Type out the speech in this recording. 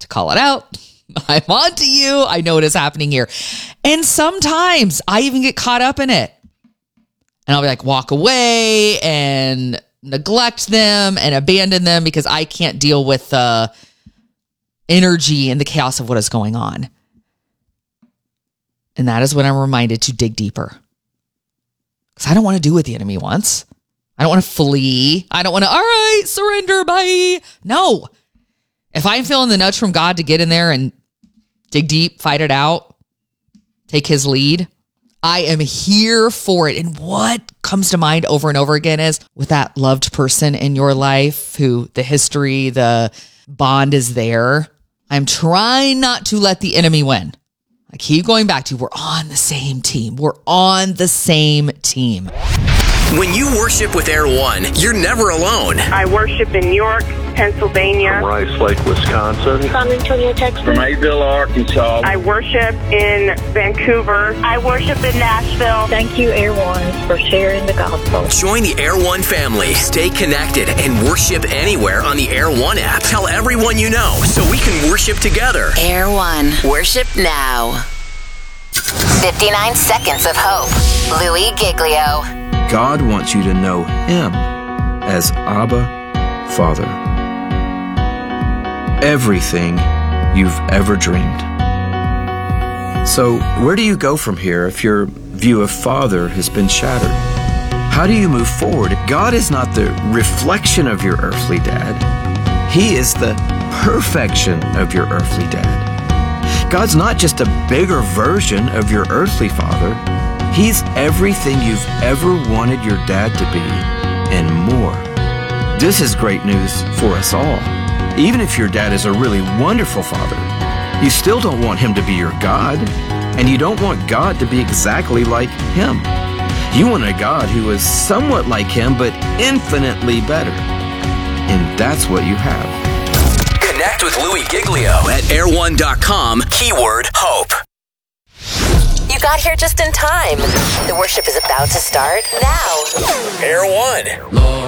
to call it out. I'm on to you. I know what is happening here. And sometimes I even get caught up in it. And I'll be like, walk away and neglect them and abandon them because I can't deal with the energy and the chaos of what is going on. And that is when I'm reminded to dig deeper. Because I don't want to do what the enemy wants. I don't want to flee. I don't want to, all right, surrender, bye. No. If I'm feeling the nudge from God to get in there and dig deep, fight it out, take his lead, I am here for it. And what comes to mind over and over again is with that loved person in your life who the history, the bond is there. I'm trying not to let the enemy win. I keep going back to, we're on the same team. We're on the same team. When you worship with Air One, you're never alone. I worship in York, Pennsylvania. From Rice Lake, Wisconsin. San Antonio, Texas. From Mayville, Arkansas. I worship in Vancouver. I worship in Nashville. Thank you, Air One, for sharing the gospel. Join the Air One family. Stay connected and worship anywhere on the Air One app. Tell everyone you know so we can worship together. Air One. Worship now. 59 Seconds of Hope. Louis Giglio. God wants you to know Him as Abba, Father. Everything you've ever dreamed. So, where do you go from here if your view of Father has been shattered? How do you move forward? God is not the reflection of your earthly dad. He is the perfection of your earthly dad. God's not just a bigger version of your earthly father. He's everything you've ever wanted your dad to be and more. This is great news for us all. Even if your dad is a really wonderful father, you still don't want him to be your God, and you don't want God to be exactly like him. You want a God who is somewhat like him, but infinitely better. And that's what you have. Connect with Louis Giglio at airone.com, keyword hope. You got here just in time. The worship is about to start now. Air One.